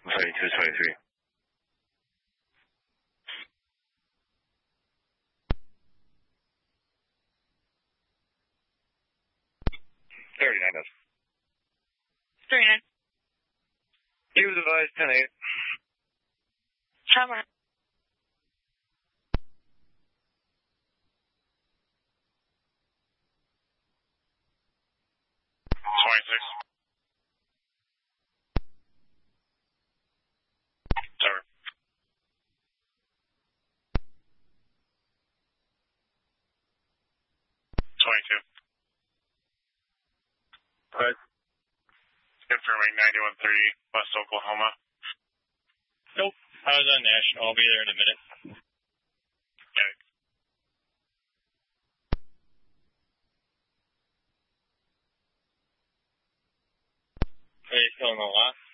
2223. $39. 39. Use advised 10-8. Summer. 26. Sorry. 22. Right. Confirming 9130 West Oklahoma. Nope. I was on National. I'll be there in a minute. Okay. Are you still in the lot?